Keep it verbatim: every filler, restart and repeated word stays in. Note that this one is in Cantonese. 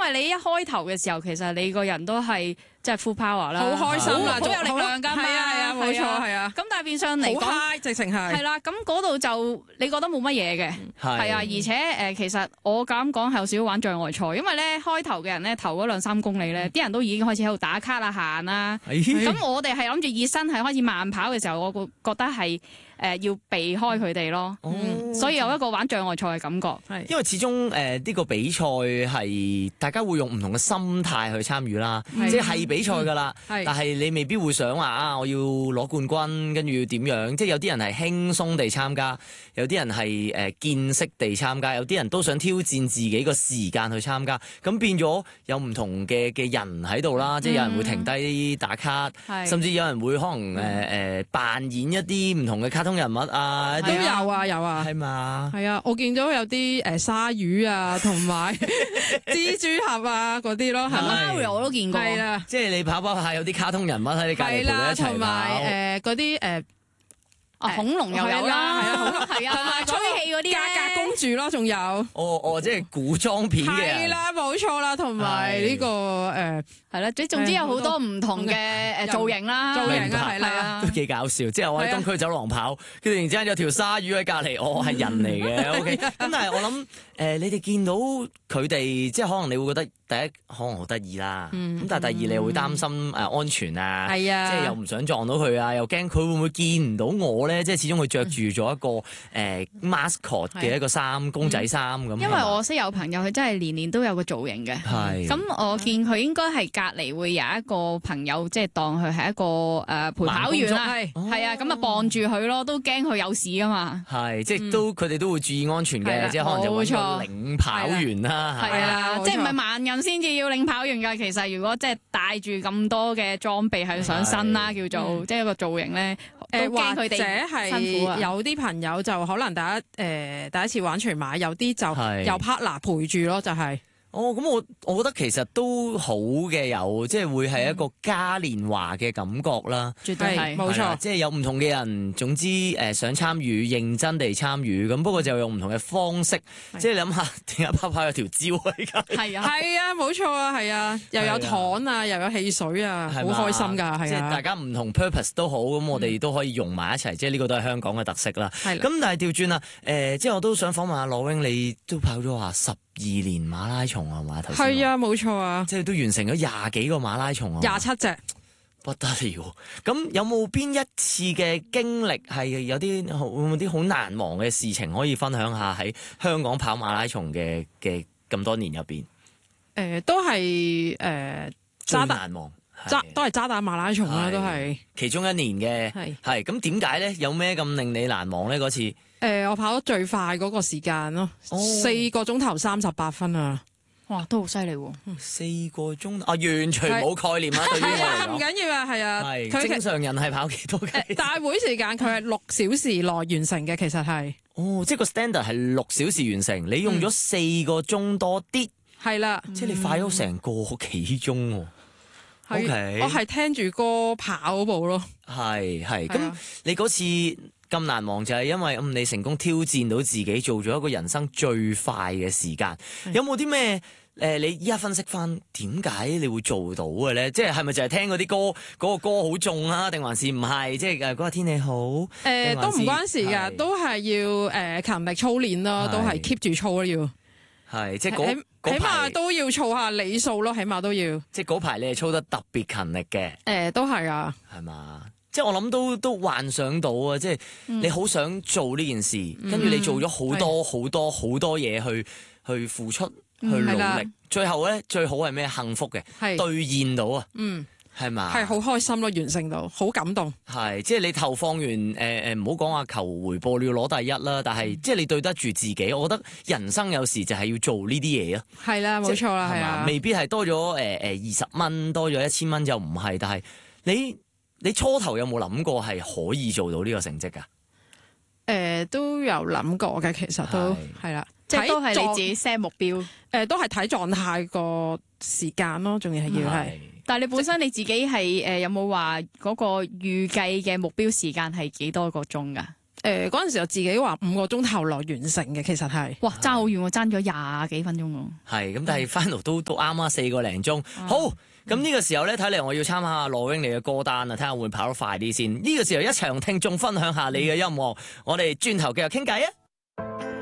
為你一開頭嘅時候，其實你個人都係即係 full power 啦， 好開心啊， 好有力量㗎嘛， 係啊係啊，冇錯係啊。 咁但係變相嚟講， 好 high 直情係係啦，咁嗰度就你覺得冇乜嘢嘅，係啊，而且誒其實我咁講係有少少玩障礙賽，因為咧開頭嘅人咧頭嗰兩三公里咧，啲人都已經開始喺度打卡啦行啦，咁我哋係諗住熱身係開始慢跑嘅時候，我覺覺得係。誒、呃、要避開佢哋咯， 哦嗯，所以有一個玩障礙賽嘅感覺。係因為始終誒呢、呃這個比賽係大家會用唔同嘅心態去參與啦，即係係比賽㗎啦。但係你未必會想話啊，我要攞冠軍，跟住要點樣？即係有啲人係輕鬆地參加，有啲人係誒、呃、見識地參加，有啲人都想挑戰自己個時間去參加。咁變咗有唔同嘅嘅人喺度啦，即係有人會停低打卡，甚至有人會可能誒誒、呃、扮演一啲唔同嘅卡通人物啊， 都有啊有啊， 係嘛？ 係啊，我見到有啲誒鯊魚啊，同埋蜘蛛俠啊嗰啲咯，係咪 Mario 我都見過， 係啦， 即係你跑跑下有啲卡通人物喺你隔離陪你一齊跑， 同埋誒嗰啲誒。 啊，恐龍又有啦，係啊，恐龍係啊，同埋吹氣嗰啲格格公主咯，仲有。 哦哦，即係古裝片嘅。 係啦，冇錯啦，同埋呢個誒係啦，即總之有好多唔同嘅誒造型啦， 造型啊，係啦， 都幾搞笑。即係我喺東區走廊跑，跟住突然之間有條鯊魚喺隔離，我係人嚟嘅。O K，咁但係我諗誒，你哋見到佢哋，即係可能你會覺得第一可能好得意啦，咁但係第二你會擔心誒安全啊， 係啊， 即係又唔想撞到佢啊，又驚佢會唔會見唔到我。即係始終佢着住咗一個誒、呃、mascot 嘅一個衫，公仔衫咁。 因為我識有朋友，佢真係年年都有個造型嘅。 係。 咁我見佢應該係隔離會有一個朋友，即係當佢係一個誒、呃、陪跑員啦。係。係啊，咁啊傍住佢咯，都驚佢有事啊嘛。 係，即係都佢哋、嗯、都會注意安全嘅，即係可能就揾個領跑員啦。 係啊，即係唔係盲人先至要領跑員㗎？其實如果即係帶住咁多嘅裝備喺上身啦，叫做即係一個造型咧，都驚佢哋。係有啲朋友就可能第一誒、呃、第一次玩全馬，有啲就有 partner 陪住咯，就係、是。 哦，咁我我覺得其實都好嘅，有即係會係一個嘉年華嘅感覺啦， 絕對係冇錯， 即係有唔同嘅人，總之誒、呃、想參與，認真地參與，咁不過就用唔同嘅方式，即係你諗下點解跑跑有條蕉喺隔離？ 係啊， 係啊，冇錯啊，係啊，又有糖啊，又有汽水啊，好開心㗎，係啊， 即係大家唔同 purpose 都好，咁我哋都可以融埋一齊，即係呢個都係香港嘅特色啦。咁但係調轉啦，誒、呃，即係我都想訪問下羅永，你都跑咗話十二年馬拉松係嘛？頭先係啊，冇錯啊， 即係都完成咗廿幾個馬拉松啊， 廿七隻， 不得了。咁有冇邊一次嘅經歷係有啲會唔會啲好難忘嘅事情可以分享下喺香港跑馬拉松嘅嘅咁多年入邊？誒、 呃，都係誒最難忘， 渣都係渣打馬拉松啦，都係其中一年嘅係係咁點解咧？有咩咁令你難忘咧？嗰次？ 誒、呃，我跑得最快嗰個時間咯，四、哦、個鐘頭三十八分啊！ 哇，都好犀利喎！ 四個鐘啊，完全冇概念啊！對於我嚟講， 唔緊要啊，係啊， 係正常人係跑幾多嘅、呃？ 大會時間佢係六小時內完成嘅，其實係哦，即係個 standard 係六小時完成，你用咗四個鐘多啲，係、 嗯、啦， 即係你快咗成個幾鐘喎。O K， 我係聽住歌跑步咯， 係係咁，你嗰次咁難忘就係因為咁你成功挑戰到自己，做咗一個人生最快嘅時間。有冇啲咩誒？你依家分析翻點解你會做到嘅咧？即係係咪就係聽嗰啲歌嗰、嗰個歌好重啊？定還是唔係？即係誒嗰日天氣好誒、 呃，都唔關事㗎，都係要誒、呃、勤力操練咯，都係 keep 住操咯要。係即係嗰起碼都要操下里數咯，起碼都要。即係嗰排你係操得特別勤力嘅。誒、呃，都係啊。係嘛？即係我諗都都幻想到啊！即係你好想做呢件事，跟、嗯、住你做咗好多好多好多嘢去去付出、嗯、去努力，最後咧最好係咩？幸福嘅兌現到啊！嗯，係嘛？係好開心咯，完成到好感動。係即係你投放完誒誒，唔好講話求回報，你要攞第一啦。但係、嗯、即係你對得住自己，我覺得人生有時就係要做呢啲嘢啊。係啦，冇錯啦，係啊，未必係多咗誒誒二十蚊，多咗一千蚊就唔係，但係你。你初頭有冇諗過係可以做到呢個成績㗎？誒、呃，都有諗過嘅，其實都係啦，即係都係你自己 set 目標。誒、呃，都係睇狀態個時間咯，仲要係要係。但係你本身你自己係誒、呃、有冇話嗰個預計嘅目標時間係幾多個鐘㗎？ 誒嗰陣時候自己話五個鐘頭內完成嘅，其實係哇爭好遠喎，爭咗廿幾分鐘喎。 係咁，但係 final 都都啱啊，四個零鐘。嗯、好，咁呢個時候咧，睇嚟我要參考下羅永你嘅歌單啊，睇下會跑得快啲先。呢、呢個時候一齊同聽眾分享下你嘅音樂，嗯、我哋轉頭繼續傾偈啊！